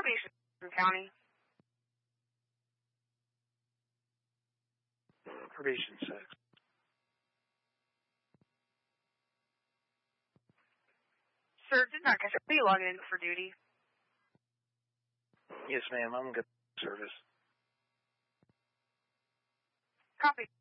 Probation County. Probation 6. Sir, did not catch up. Are you logging in for duty? Yes, ma'am. I'm good service. Copy.